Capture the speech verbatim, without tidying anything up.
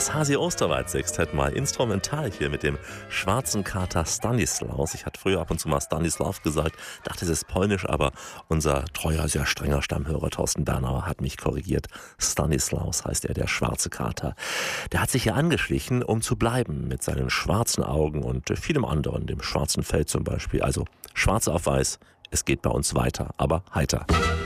Das Hasi Osterwald-Sextett mal instrumental hier mit dem schwarzen Kater Stanislaus. Ich hatte früher ab und zu mal Stanislav gesagt, dachte, es ist polnisch, aber unser treuer, sehr strenger Stammhörer Thorsten Bernauer hat mich korrigiert. Stanislaus heißt er, der schwarze Kater. Der hat sich hier angeschlichen, um zu bleiben mit seinen schwarzen Augen und vielem anderen, dem schwarzen Fell zum Beispiel. Also schwarz auf weiß, es geht bei uns weiter, aber heiter.